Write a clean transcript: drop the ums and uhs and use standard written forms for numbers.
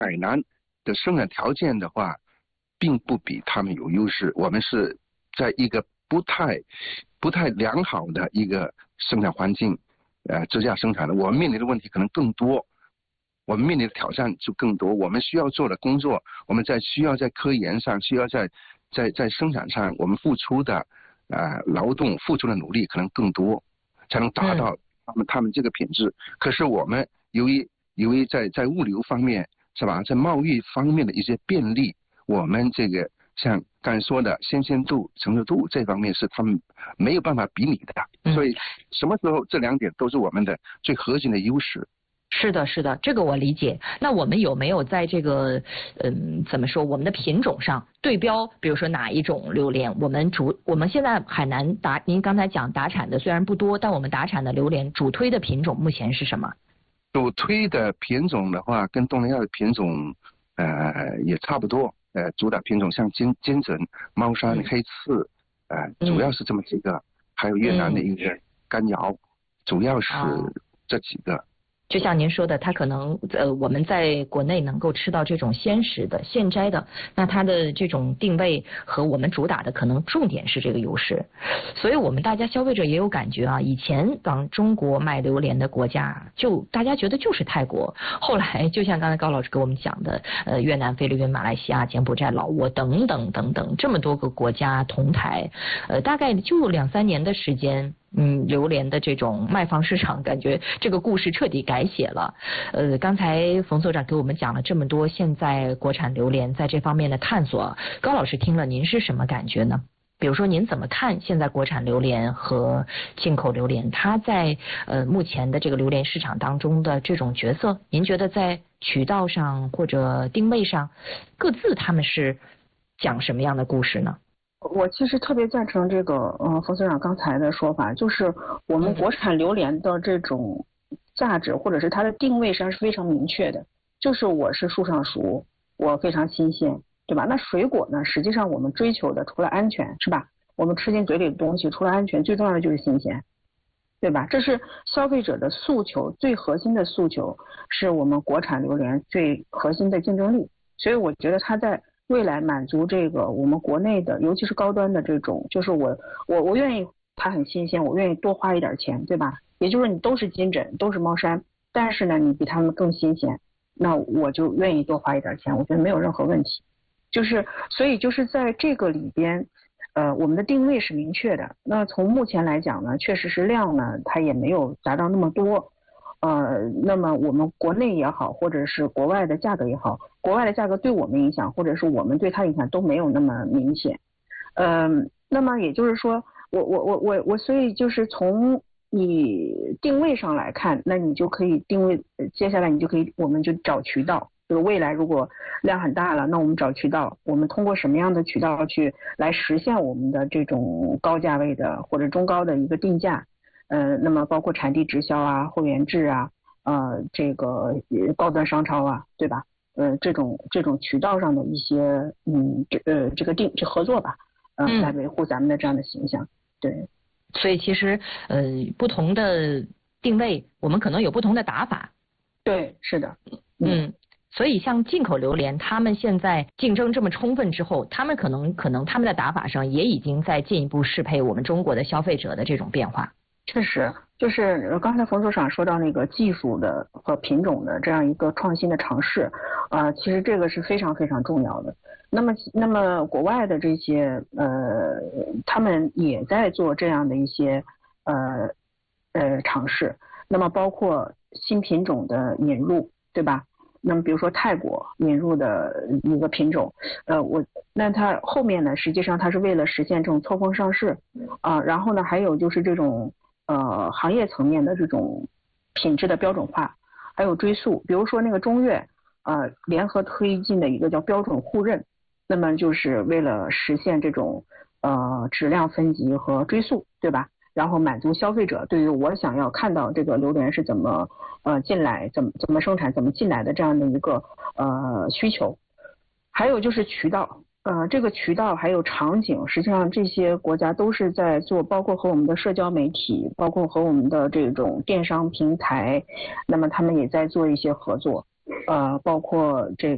海南的生产条件的话，并不比他们有优势。我们是在一个不太良好的一个生产环境，之下生产的。我们面临的问题可能更多，我们面临的挑战就更多。我们需要做的工作，我们需要在科研上，需要在生产上，我们付出的劳动付出的努力可能更多，才能达到他们这个品质。可是我们由于在物流方面是吧，在贸易方面的一些便利，我们这个像刚才说的新鲜度、成熟度这方面是他们没有办法比拟的。所以什么时候这2点都是我们的最核心的优势。 是的，是的，这个我理解。那我们有没有在这个怎么说，我们的品种上对标，比如说哪一种榴莲？我们现在海南您刚才讲打产的虽然不多，但我们打产的榴莲主推的品种目前是什么？ 主推的品种的话，跟东南亚的品种也差不多。主打品种像金枕、猫山、黑刺，主要是这么几个，还有越南的一个干瑶，主要是这几个。 就像您说的，它可能我们在国内能够吃到这种鲜食的、现摘的，那它的这种定位和我们主打的可能重点是这个优势，所以我们大家消费者也有感觉啊。以前往中国卖榴莲的国家，就大家觉得就是泰国，后来就像刚才高老师给我们讲的，越南、菲律宾、马来西亚、柬埔寨、老挝等等等等这么多个国家同台，大概就2-3年的时间。榴莲的这种卖方市场，感觉这个故事彻底改写了。刚才冯所长给我们讲了这么多，现在国产榴莲在这方面的探索，高老师听了您是什么感觉呢？比如说您怎么看现在国产榴莲和进口榴莲，它在目前的这个榴莲市场当中的这种角色？您觉得在渠道上或者定位上，各自他们是讲什么样的故事呢？ 我其实特别赞成这个冯所长刚才的说法，就是我们国产榴莲的这种价值或者是它的定位上是非常明确的，就是我是树上熟，我非常新鲜，对吧？那水果呢，实际上我们追求的除了安全，是吧？我们吃进嘴里的东西除了安全，最重要的就是新鲜，对吧？这是消费者的诉求，最核心的诉求，是我们国产榴莲最核心的竞争力。所以我觉得它在未来满足这个我们国内的，尤其是高端的这种，就是我愿意它很新鲜，我愿意多花一点钱，对吧？也就是你都是金枕，都是猫山，但是呢你比他们更新鲜，那我就愿意多花一点钱，我觉得没有任何问题。所以就是在这个里边我们的定位是明确的。那从目前来讲呢，确实是量呢它也没有达到那么多，那么我们国内也好，或者是国外的价格也好，国外的价格对我们影响，或者是我们对它影响都没有那么明显。那么也就是说，我所以就是从你定位上来看，那你就可以定位，接下来我们就找渠道。就是未来如果量很大了，那我们找渠道，我们通过什么样的渠道去来实现我们的这种高价位的或者中高的一个定价。那么包括产地直销啊、会员制啊、这个高端商超啊，对吧？这种渠道上的一些这个合作吧，来维护咱们的这样的形象。对， 所以其实不同的定位，我们可能有不同的打法。 对，是的。 所以像进口榴莲，他们现在竞争这么充分之后，他们可能他们的打法上也已经在进一步适配我们中国的消费者的这种变化。 确实，就是刚才冯所长说到那个技术的和品种的这样一个创新的尝试，其实这个是非常非常重要的。那么国外的这些他们也在做这样的一些尝试。那么包括新品种的引入，对吧？那么比如说泰国引入的一个品种，那它后面呢，实际上它是为了实现这种错峰上市然后呢还有就是这种行业层面的这种品质的标准化，还有追溯。比如说那个中越联合推进的一个叫标准互认，那么就是为了实现这种质量分级和追溯，对吧？然后满足消费者对于我想要看到这个榴莲是怎么进来，怎么生产，怎么进来的这样的一个需求。还有就是渠道，这个渠道还有场景，实际上这些国家都是在做，包括和我们的社交媒体，包括和我们的这种电商平台，那么他们也在做一些合作，包括这